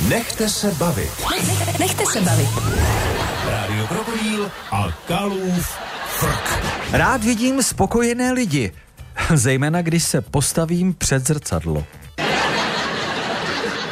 Nechte se bavit. Nechte se bavit. Rádio Krokodýl a Kalův frk. Rád vidím spokojené lidi, zejména když se postavím před zrcadlo.